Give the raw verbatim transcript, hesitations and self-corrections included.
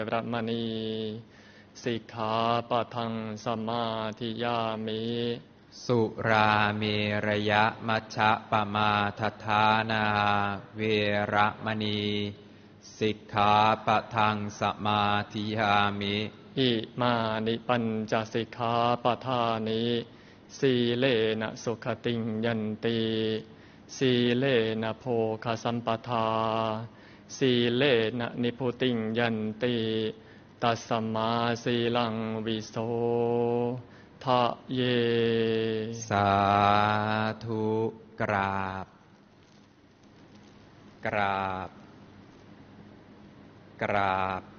รมณีสิกขาปะทังสมาธิยามิสุราเมรยะมัชฌะปมาทฐานาเวระมณีสิกขาปะทังสมาธิยามิอิมานิปัญจสิกขาปทานิสีเลนะสุขติงยันติสีเลนะโภคสัมปทาสีเลนะนิพุติงยันติตัสสมาสีลังวิโสทะเยสาธุกราบกราบกราบ